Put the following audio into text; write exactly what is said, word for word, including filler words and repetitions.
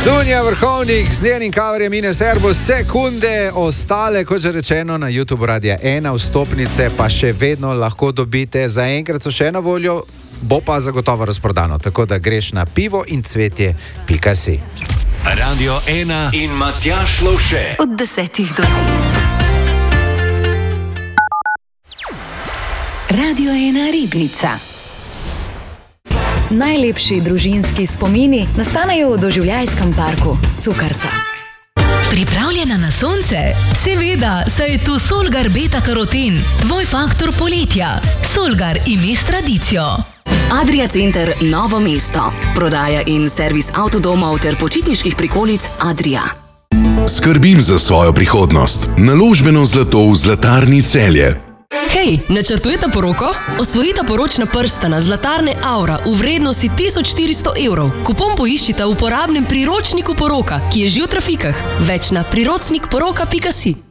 Dunja Vrhovnik z njenim coverjem Ines Erbo, sekunde ostale, kot že rečeno, na YouTube Radia ena, vstopnice pa še vedno lahko dobite. Zaenkrat so še na voljo, bo pa zagotovo razprodano, tako da greš na pivo in cvetje pika si. Radio ena in Matjaž Lovše. Od desetih do Radio ena Ribnica. Najlepši družinski spomini nastanejo v doživljajskem parku Cukrca. Pripravljena na sonce? Seveda, saj je tu Solgar Beta Karoten, tvoj faktor poletja. Solgar, ime s tradicijo. Adria Center Novo mesto. Prodaja in servis avtodomov ter počitniških prikolic Adria. Skrbim za svojo prihodnost. Naložbeno zlato v Zlatarni Celje. Hej, načrtujete poroko? Osvojite poročna prstana Zlatarne Aura v vrednosti tisoč štiristo evrov. Kupon poiščite v uporabnem priročniku poroka, ki je že v trafikah. Več na priročnik poroka pika si.